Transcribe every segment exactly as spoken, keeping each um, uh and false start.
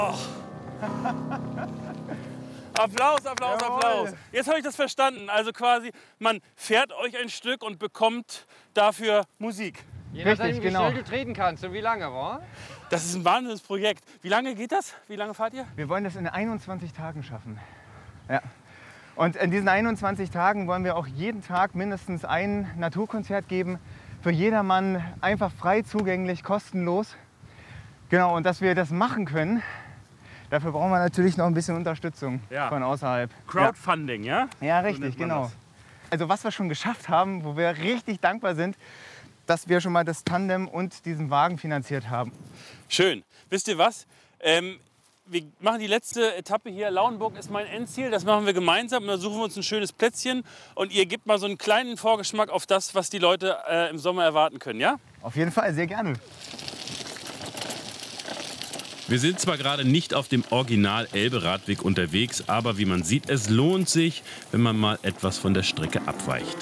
Oh. Applaus, Applaus, Jawohl. Applaus. Jetzt habe ich das verstanden. Also quasi, man fährt euch ein Stück und bekommt dafür Musik. Je nachdem, Richtig, wie genau. schnell du treten kannst und wie lange, wa? Das ist ein Wahnsinnsprojekt. Wie lange geht das? Wie lange fahrt ihr? Wir wollen das in einundzwanzig Tagen schaffen. Ja. Und in diesen einundzwanzig Tagen wollen wir auch jeden Tag mindestens ein Naturkonzert geben. Für jedermann einfach frei zugänglich, kostenlos. Genau, und dass wir das machen können, dafür brauchen wir natürlich noch ein bisschen Unterstützung Ja. von außerhalb. Crowdfunding, ja? Ja, ja So richtig, nennt man genau. das. Also was wir schon geschafft haben, wo wir richtig dankbar sind, dass wir schon mal das Tandem und diesen Wagen finanziert haben. Schön. Wisst ihr was? Ähm, wir machen die letzte Etappe hier. Lauenburg ist mein Endziel. Das machen wir gemeinsam. Und dann suchen wir uns ein schönes Plätzchen. Und ihr gebt mal so einen kleinen Vorgeschmack auf das, was die Leute äh, im Sommer erwarten können, ja? Auf jeden Fall, sehr gerne. Wir sind zwar gerade nicht auf dem Original-Elbe-Radweg unterwegs, aber wie man sieht, es lohnt sich, wenn man mal etwas von der Strecke abweicht.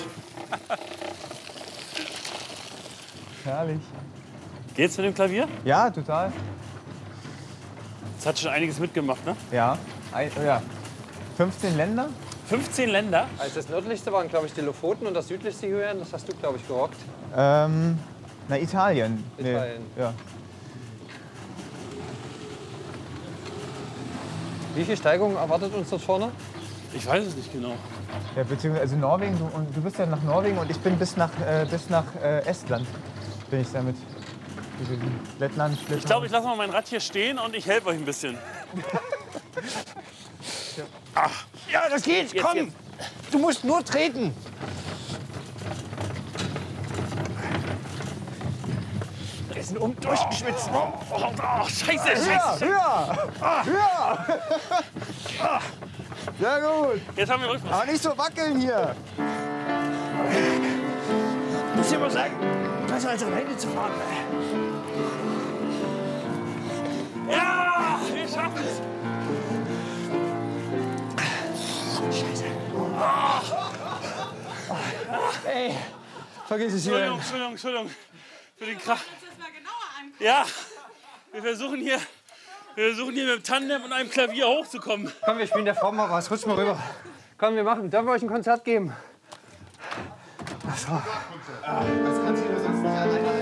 Herrlich. Geht's mit dem Klavier? Ja, total. Das hat schon einiges mitgemacht, ne? Ja, ein, ja. fünfzehn Länder? fünfzehn Länder. Also das nördlichste waren, glaube ich, die Lofoten und das südlichste hier, das hast du, glaube ich, gerockt. Ähm, na, Italien. Nee, Italien. ja. Wie viel Steigung erwartet uns dort vorne? Ich weiß es nicht genau. Ja, beziehungsweise also Norwegen, du, und du bist ja nach Norwegen und ich bin bis nach, äh, bis nach äh, Estland. Bin ich damit. Lettland, Litauen. Ich glaube, ich lasse mal mein Rad hier stehen und ich helfe euch ein bisschen. Ach, Ja, das geht, Jetzt, komm! jetzt. Du musst nur treten. Wir sind um durchgeschwitzt. oh, oh, scheiße, Höher, scheiße. höher, höher! Sehr gut. Jetzt haben wir Rückfall. Aber nicht so wackeln hier. Ich muss dir mal sagen, besser als alleine zu fahren. Ja, wir schaffen es. Scheiße. Ey, vergiss es Entschuldigung, hier. Entschuldigung, Entschuldigung. Für den Krach. das mal genauer angucken. Ja, wir versuchen hier, wir versuchen hier mit dem Tandem und einem Klavier hochzukommen. Komm, wir spielen der Frau mal was. Rutsch mal rüber. Komm, wir machen. Dürfen wir euch ein Konzert geben? Das kannst du dir sonst nicht alleine